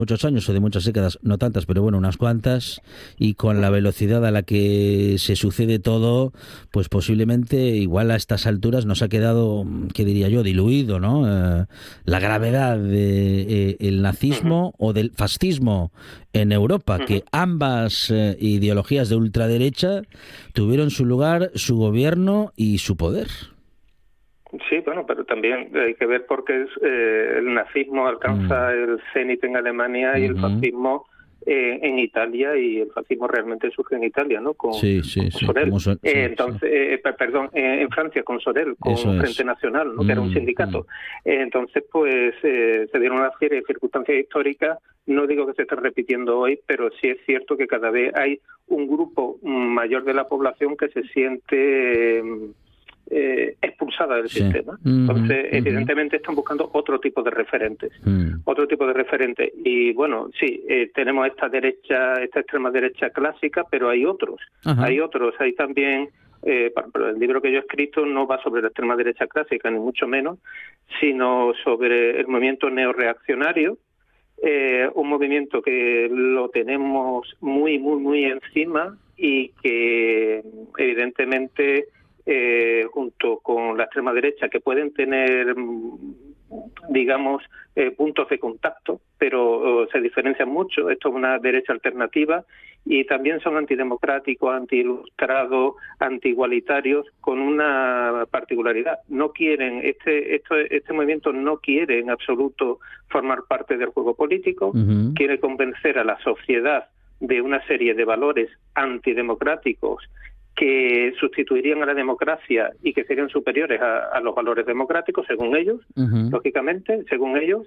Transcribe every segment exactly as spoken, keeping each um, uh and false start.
muchos años o de muchas décadas, no tantas, pero bueno, unas cuantas, y con la velocidad a la que se sucede todo, pues posiblemente igual a estas alturas nos ha quedado, ¿qué diría yo?, diluido, ¿no? Eh, la gravedad del Ujú, nazismo o del fascismo en Europa, que ujú. ambas eh, ideologías de ultraderecha tuvieron su lugar, su gobierno y su poder. Sí, bueno, pero también hay que ver por qué es, eh, el nazismo Mm, alcanza el cenit en Alemania y el ujú. fascismo eh, en Italia, y el fascismo realmente surge en Italia, ¿no? Con, Sí, sí, con sí, Sorel. como son, Eh, sí, sí, entonces, eh, per- perdón, eh, en Francia con Sorel, eso con Frente es. Nacional, ¿no? Que era un Mm, mm. sindicato. Eh, entonces, pues eh, se dieron una serie de circunstancias históricas. No digo que se esté repitiendo hoy, pero sí es cierto que cada vez hay un grupo mayor de la población que se siente eh, eh, expulsada del Sí. sistema. Ujú, Entonces, ujú, evidentemente están buscando otro tipo de referentes, mm. otro tipo de referentes. Y bueno, sí, eh, tenemos esta derecha, esta extrema derecha clásica, pero hay otros, Ajá. hay otros, hay también. Eh, pero el libro que yo he escrito no va sobre la extrema derecha clásica, ni mucho menos, sino sobre el movimiento neorreaccionario, eh, un movimiento que lo tenemos muy, muy, muy encima y que evidentemente, eh, junto con la extrema derecha, que pueden tener, digamos, eh, puntos de contacto, pero oh, se diferencian mucho. Esto es una derecha alternativa, y también son antidemocráticos, antiilustrados, antiigualitarios, con una particularidad. No quieren, este, esto, este movimiento no quiere en absoluto formar parte del juego político, Ujú, quiere convencer a la sociedad de una serie de valores antidemocráticos que sustituirían a la democracia y que serían superiores a, a los valores democráticos, según ellos, ujú, lógicamente, según ellos,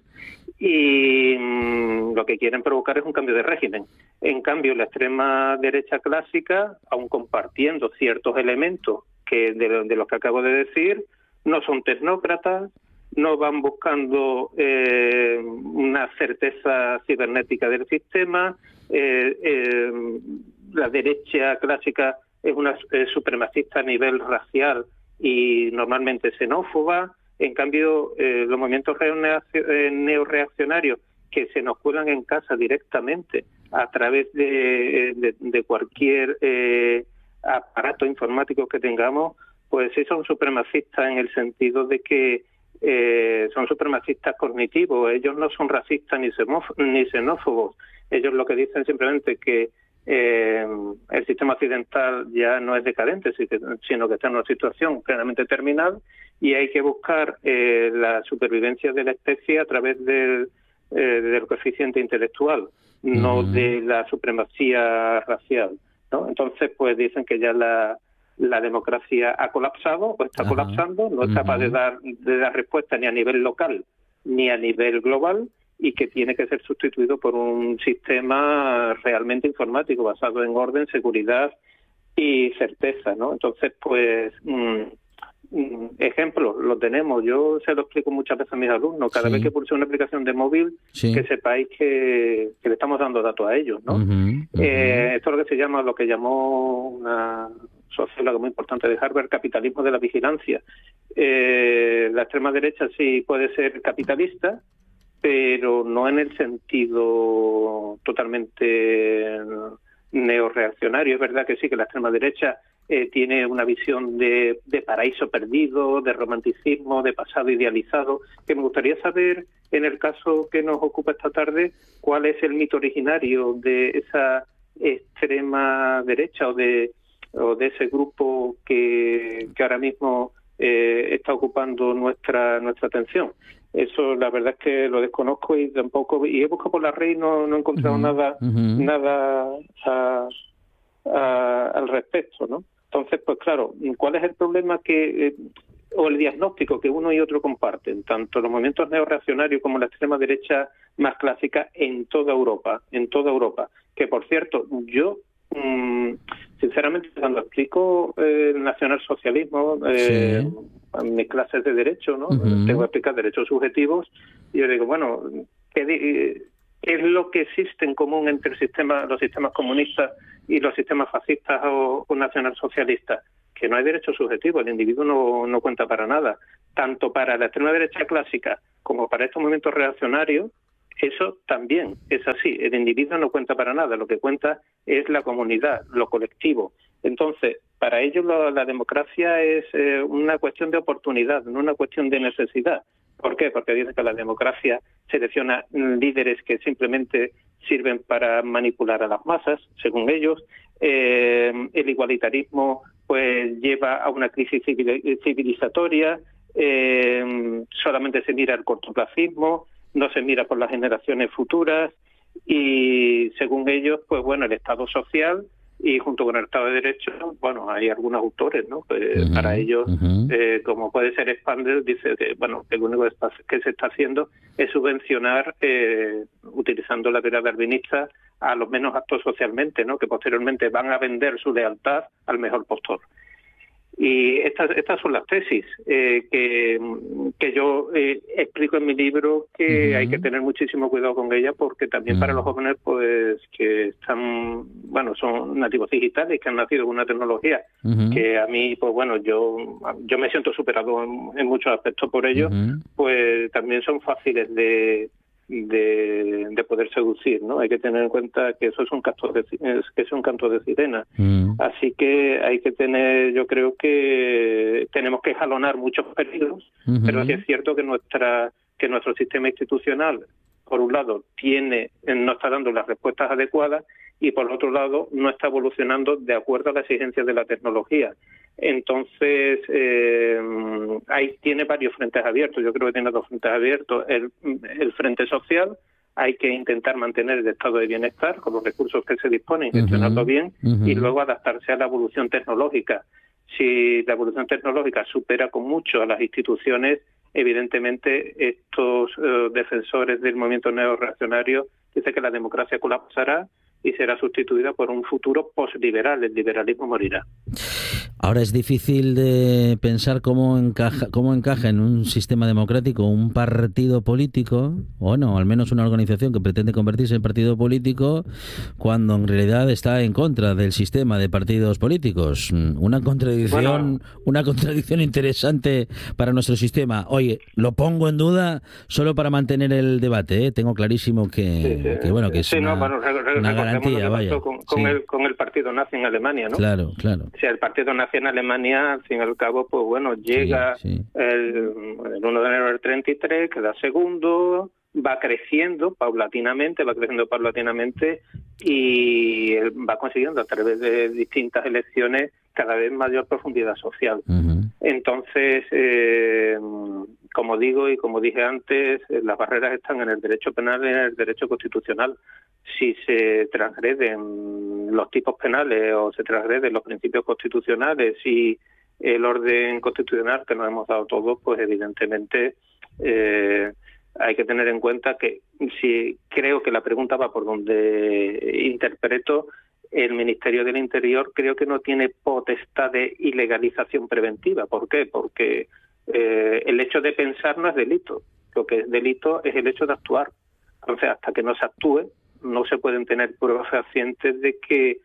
y mmm, lo que quieren provocar es un cambio de régimen. En cambio, la extrema derecha clásica, aun compartiendo ciertos elementos que de, de los que acabo de decir, no son tecnócratas, no van buscando eh, una certeza cibernética del sistema. Eh, eh, la derecha clásica es una eh, supremacista a nivel racial y normalmente xenófoba. En cambio, eh, los movimientos neorreaccionarios que se nos cuelan en casa directamente a través de, de, de cualquier eh, aparato informático que tengamos, pues sí son supremacistas en el sentido de que eh, son supremacistas cognitivos. Ellos no son racistas ni, ni xenófobos. Ellos lo que dicen simplemente que eh, el sistema occidental ya no es decadente, sino que está en una situación plenamente terminal, y hay que buscar eh, la supervivencia de la especie a través del, eh, del coeficiente intelectual, no ujú, de la supremacía racial, ¿no? Entonces, pues dicen que ya la, la democracia ha colapsado o está ajá, colapsando, no es capaz de ujú. dar, de dar respuesta ni a nivel local ni a nivel global, y que tiene que ser sustituido por un sistema realmente informático basado en orden, seguridad y certeza, ¿no? Entonces, pues, mmm, mmm, ejemplos lo tenemos. Yo se lo explico muchas veces a mis alumnos. Cada vez que Sí, pulse una aplicación de móvil, que sí. sepáis que, que le estamos dando datos a ellos, ¿no? Ujú, ujú, Eh, esto es lo que se llama, lo que llamó una socióloga muy importante de Harvard, capitalismo de la vigilancia. Eh, la extrema derecha sí puede ser capitalista, pero no en el sentido totalmente neorreaccionario. Es verdad que sí, que la extrema derecha eh, tiene una visión de, de paraíso perdido, de romanticismo, de pasado idealizado, que me gustaría saber, en el caso que nos ocupa esta tarde, cuál es el mito originario de esa extrema derecha, o de, o de ese grupo que, que ahora mismo eh, está ocupando nuestra, nuestra atención. Eso la verdad es que lo desconozco, y tampoco, y he buscado por la red y no, no he encontrado ujú, nada ujú. nada a, a, al respecto, ¿no? Entonces, pues claro, ¿cuál es el problema que eh, o el diagnóstico que uno y otro comparten, tanto los movimientos neorreaccionarios como la extrema derecha más clásica en toda Europa, en toda Europa? Que por cierto, yo mmm, sinceramente cuando explico eh, el nacionalsocialismo eh, Sí. en mis clases de derecho, ¿no? Tengo que Ujú, explicar derechos subjetivos, y yo digo, bueno, ¿qué, di ¿qué es lo que existe en común entre el sistema, los sistemas comunistas y los sistemas fascistas o, o nacionalsocialistas? Que no hay derecho subjetivo, el individuo no, no cuenta para nada. Tanto para la extrema derecha clásica como para estos movimientos reaccionarios, Eso también es así. El individuo no cuenta para nada. Lo que cuenta es la comunidad, lo colectivo. Entonces, para ellos la, la democracia es eh, una cuestión de oportunidad, no una cuestión de necesidad. ¿Por qué? Porque dicen que la democracia selecciona líderes que simplemente sirven para manipular a las masas, según ellos. Eh, el igualitarismo pues lleva a una crisis civilizatoria. Eh, solamente se mira el cortoplacismo, no se mira por las generaciones futuras y según ellos, pues bueno, el Estado social y junto con el Estado de Derecho, bueno, hay algunos autores, ¿no? Que uh-huh, para ellos, uh-huh. eh, como puede ser Expander, dice que bueno, que lo único que se está haciendo es subvencionar, eh, utilizando la teoría darwinista, a los menos aptos socialmente, ¿no? Que posteriormente van a vender su lealtad al mejor postor. Y estas estas son las tesis eh, que, que yo eh, explico en mi libro, que uh-huh. hay que tener muchísimo cuidado con ellas, porque también uh-huh. para los jóvenes pues que están, bueno, son nativos digitales, que han nacido con una tecnología uh-huh. que a mí, pues bueno, yo yo me siento superado en, en muchos aspectos por ello, uh-huh. pues también son fáciles de de, de poder seducir, ¿no? Hay que tener en cuenta que eso es un canto de, que es un canto de sirena. Mm. Así que hay que tener, yo creo que tenemos que jalonar muchos peligros, uh-huh. pero sí es cierto que nuestra que nuestro sistema institucional, por un lado, tiene no está dando las respuestas adecuadas y por otro lado no está evolucionando de acuerdo a las exigencias de la tecnología. Entonces, eh, ahí tiene varios frentes abiertos. Yo creo que tiene dos frentes abiertos. El, el frente social, hay que intentar mantener el estado de bienestar con los recursos que se disponen, gestionarlo uh-huh. bien, uh-huh. y luego adaptarse a la evolución tecnológica. Si la evolución tecnológica supera con mucho a las instituciones, evidentemente estos uh, defensores del movimiento neorreaccionario dicen que la democracia colapsará y será sustituida por un futuro posliberal. El liberalismo morirá. Ahora es difícil de pensar cómo encaja, cómo encaja en un sistema democrático un partido político, o no, al menos una organización que pretende convertirse en partido político, cuando en realidad está en contra del sistema de partidos políticos. Una contradicción, bueno, una contradicción interesante para nuestro sistema. Oye, lo pongo en duda solo para mantener el debate, ¿eh? Tengo clarísimo que, sí, sí, que bueno, que es sí, una, no, bueno, re, re, una garantía, vaya. Con, con, sí. el, con el partido nazi en Alemania, ¿no? Claro, claro. O sea, el partido nazi en Alemania, al fin y al cabo, pues bueno, llega sí, sí. El, el uno de enero del treinta y tres, queda segundo, va creciendo paulatinamente, va creciendo paulatinamente y va consiguiendo a través de distintas elecciones cada vez mayor profundidad social. Uh-huh. Entonces, eh, como digo y como dije antes, las barreras están en el derecho penal y en el derecho constitucional. Si se transgreden los tipos penales o se transgreden los principios constitucionales y el orden constitucional que nos hemos dado todos, pues evidentemente eh, hay que tener en cuenta que si creo que la pregunta va por donde interpreto, el Ministerio del Interior creo que no tiene potestad de ilegalización preventiva. ¿Por qué? Porque eh, el hecho de pensar no es delito. Lo que es delito es el hecho de actuar. Entonces, hasta que no se actúe, no se pueden tener pruebas fehacientes de que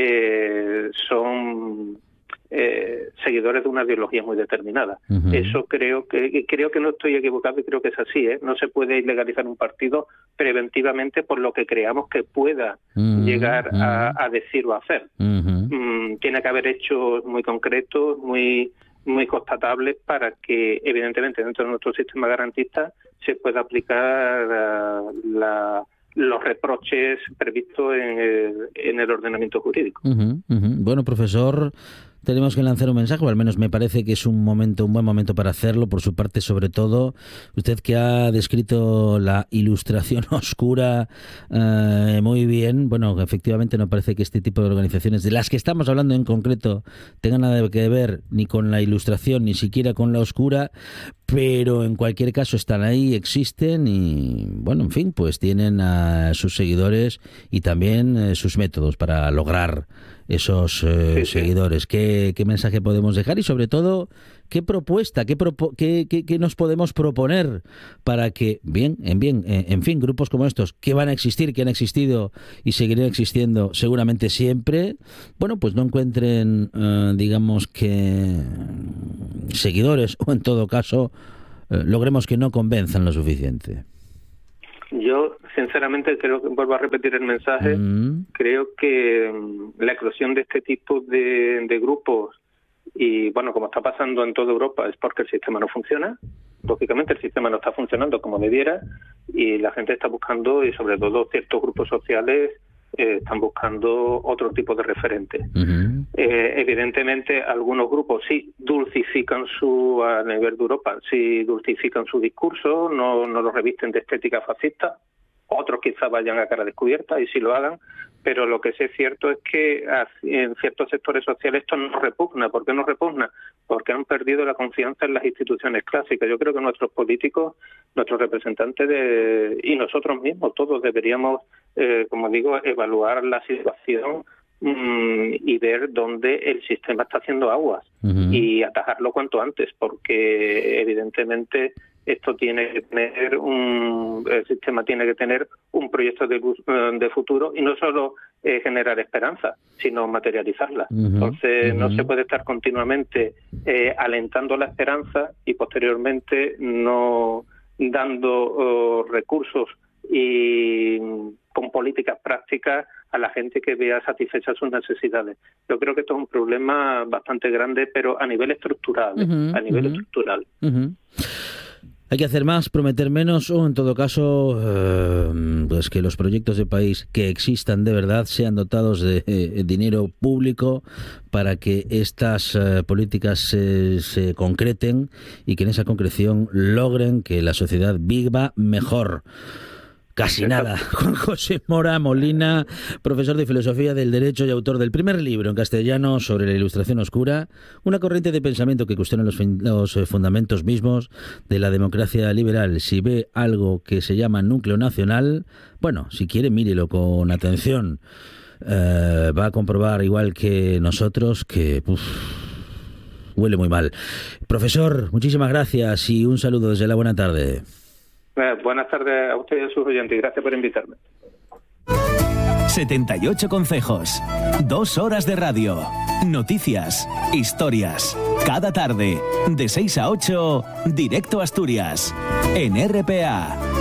eh, son eh, seguidores de una ideología muy determinada. Uh-huh. Eso creo que creo que no estoy equivocado y creo que es así, ¿eh? No se puede ilegalizar un partido preventivamente por lo que creamos que pueda uh-huh. llegar uh-huh. a, a decir o a hacer. Uh-huh. Mm, tiene que haber hechos muy concretos, muy muy constatables para que, evidentemente, dentro de nuestro sistema garantista se pueda aplicar uh, la los reproches previstos en el, en el ordenamiento jurídico. Uh-huh, uh-huh. Bueno, profesor, tenemos que lanzar un mensaje, o al menos me parece que es un momento, un buen momento para hacerlo, por su parte, sobre todo, usted que ha descrito la ilustración oscura eh, muy bien. Bueno, efectivamente no parece que este tipo de organizaciones, de las que estamos hablando en concreto, tengan nada que ver ni con la ilustración, ni siquiera con la oscura, pero en cualquier caso están ahí, existen y, bueno, en fin, pues tienen a sus seguidores y también eh, sus métodos para lograr esos eh, sí, sí. seguidores. ¿Qué, ¿Qué mensaje podemos dejar? Y sobre todo, ¿qué propuesta, qué, propo- qué, qué, qué nos podemos proponer para que, bien, en bien, eh, en fin, grupos como estos, que van a existir, que han existido y seguirán existiendo seguramente siempre, bueno, pues no encuentren, eh, digamos que, seguidores o en todo caso, eh, logremos que no convenzan lo suficiente? Yo sinceramente creo que, vuelvo a repetir el mensaje, mm. creo que la eclosión de este tipo de, de grupos, y bueno, como está pasando en toda Europa, es porque el sistema no funciona. Lógicamente el sistema no está funcionando como debiera y la gente está buscando, y sobre todo ciertos grupos sociales eh, están buscando otro tipo de referentes. Uh-huh. Eh, evidentemente algunos grupos sí dulcifican su, a nivel de Europa, sí dulcifican su discurso, no, no lo revisten de estética fascista. Otros quizás vayan a cara descubierta y sí lo hagan, pero lo que sí es cierto es que en ciertos sectores sociales esto nos repugna. ¿Por qué nos repugna? Porque han perdido la confianza en las instituciones clásicas. Yo creo que nuestros políticos, nuestros representantes de, y nosotros mismos, todos deberíamos, eh, como digo, evaluar la situación mmm, y ver dónde el sistema está haciendo aguas uh-huh. y atajarlo cuanto antes, porque evidentemente esto tiene que tener un, el sistema tiene que tener un proyecto de, de futuro y no solo eh, generar esperanza, sino materializarla. Uh-huh, Entonces uh-huh. no se puede estar continuamente eh, alentando la esperanza y posteriormente no dando uh, recursos y con políticas prácticas a la gente que vea satisfechas sus necesidades. Yo creo que esto es un problema bastante grande, pero a nivel estructural, uh-huh, a nivel uh-huh. estructural. Uh-huh. Hay que hacer más, prometer menos, o en todo caso, eh, pues que los proyectos de país que existan de verdad sean dotados de eh, dinero público para que estas eh, políticas se, se concreten y que en esa concreción logren que la sociedad viva mejor. Casi nada. Juan José Mora Molina, profesor de Filosofía del Derecho y autor del primer libro en castellano sobre la Ilustración Oscura, una corriente de pensamiento que cuestiona los, los fundamentos mismos de la democracia liberal. Si ve algo que se llama núcleo nacional, bueno, si quiere, mírelo con atención. Eh, va a comprobar, igual que nosotros, que uf, huele muy mal. Profesor, muchísimas gracias y un saludo desde la buena tarde. Eh, buenas tardes a ustedes y a sus oyentes y gracias por invitarme. setenta y ocho consejos, dos horas de radio, noticias, historias, cada tarde, de seis a ocho, directo a Asturias, en R P A.